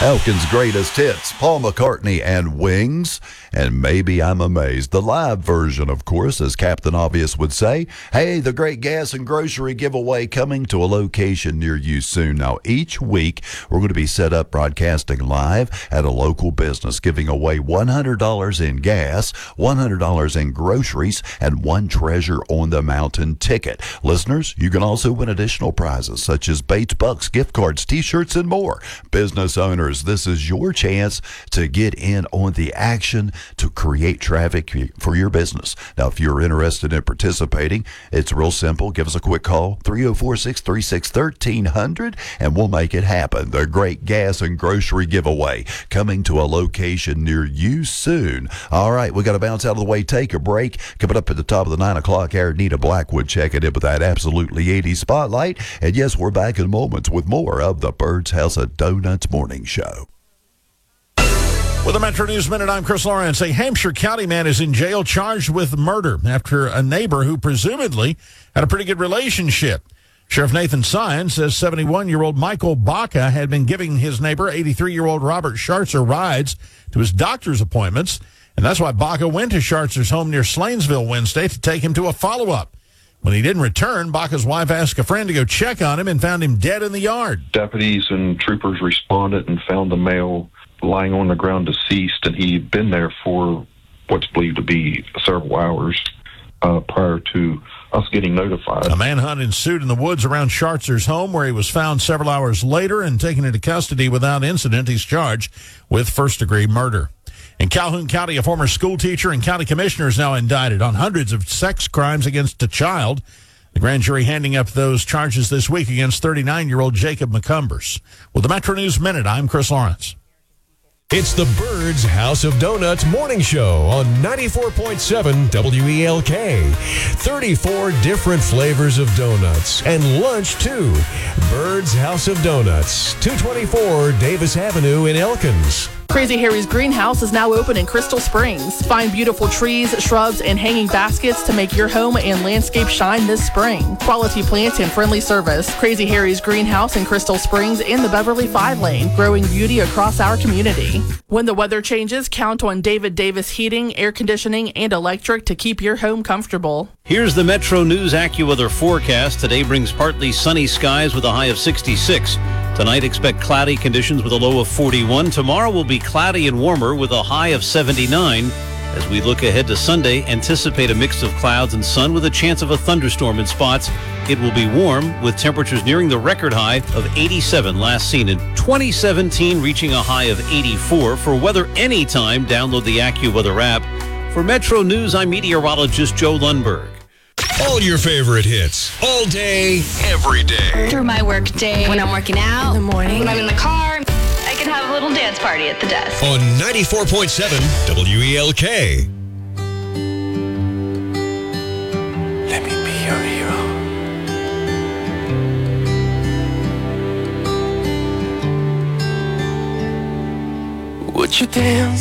Elkin's greatest hits, Paul McCartney and Wings, and Maybe I'm Amazed. The live version, of course, as Captain Obvious would say. Hey, the great gas and grocery giveaway coming to a location near you soon. Now, each week, we're going to be set up broadcasting live at a local business, giving away $100 in gas, $100 in groceries, and one Treasure on the Mountain ticket. Listeners, you can also win additional prizes such as Bates Bucks, gift cards, t-shirts, and more. Business owners, this is your chance to get in on the action to create traffic for your business. Now, if you're interested in participating, it's real simple. Give us a quick call, 304-636-1300, and we'll make it happen. The great gas and grocery giveaway coming to a location near you soon. All right, we got to bounce out of the way, take a break. Coming up at the top of the 9 o'clock hour, Nita Blackwood checking in with that absolutely 80s spotlight. And yes, we're back in moments with more of the Bird's House of Donuts Morning Show. With the Metro News Minute, I'm Chris Lawrence. A Hampshire County man is in jail charged with murder after a neighbor who presumably had a pretty good relationship. Sheriff Nathan Syon says 71-year-old Michael Baca had been giving his neighbor, 83-year-old Robert Schartzer, rides to his doctor's appointments, and that's why Baca went to Schartzer's home near Slanesville Wednesday to take him to a follow-up. When he didn't return, Baca's wife asked a friend to go check on him and found him dead in the yard. Deputies and troopers responded and found the male lying on the ground deceased, and he'd been there for what's believed to be several hours prior to us getting notified. A manhunt ensued in the woods around Schartzer's home, where he was found several hours later and taken into custody without incident. He's charged with first-degree murder. In Calhoun County, a former school teacher and county commissioner is now indicted on hundreds of sex crimes against a child. The grand jury handing up those charges this week against 39-year-old Jacob McCumbers. With the Metro News Minute, I'm Chris Lawrence. It's the Bird's House of Donuts Morning Show on 94.7 WELK. 34 different flavors of donuts and lunch, too. Bird's House of Donuts, 224 Davis Avenue in Elkins. Crazy Harry's Greenhouse is now open in Crystal Springs. Find beautiful trees, shrubs, and hanging baskets to make your home and landscape shine this spring. Quality plants and friendly service. Crazy Harry's Greenhouse in Crystal Springs in the Beverly 5 lane, growing beauty across our community. When the weather changes, count on David Davis Heating, Air Conditioning, and Electric to keep your home comfortable. Here's the Metro News AccuWeather forecast. Today brings partly sunny skies with a high of 66. Tonight, expect cloudy conditions with a low of 41. Tomorrow will be cloudy and warmer with a high of 79. As we look ahead to Sunday, anticipate a mix of clouds and sun with a chance of a thunderstorm in spots. It will be warm with temperatures nearing the record high of 87 last seen in 2017, reaching a high of 84. For weather anytime, download the AccuWeather app. For Metro News, I'm meteorologist Joe Lundberg. All your favorite hits, all day, every day. Through my work day, when I'm working out, in the morning, when I'm in the car, I can have a little dance party at the desk. On 94.7 WELK. Let me be your hero. Would you dance